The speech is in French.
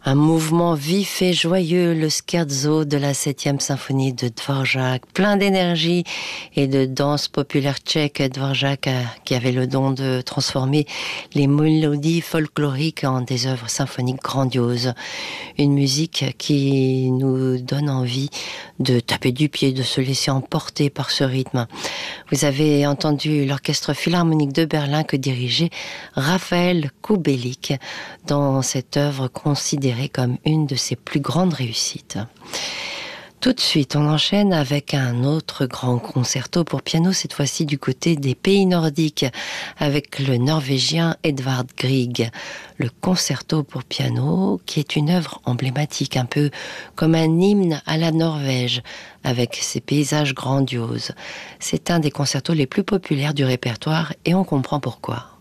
Un mouvement vif et joyeux, le scherzo de la 7e symphonie de Dvorak, plein d'énergie et de danse populaire tchèque. Dvorak qui avait le don de transformer les mélodies folkloriques en des œuvres symphoniques grandioses. Une musique qui nous donne envie de taper du pied, de se laisser emporter par ce rythme. Vous avez entendu l'Orchestre Philharmonique de Berlin que dirigeait Raphaël Kubelik dans cette œuvre considérée comme une de ses plus grandes réussites. Tout de suite, on enchaîne avec un autre grand concerto pour piano, cette fois-ci du côté des pays nordiques, avec le norvégien Edvard Grieg. Le concerto pour piano, qui est une œuvre emblématique, un peu comme un hymne à la Norvège, avec ses paysages grandioses. C'est un des concertos les plus populaires du répertoire et on comprend pourquoi.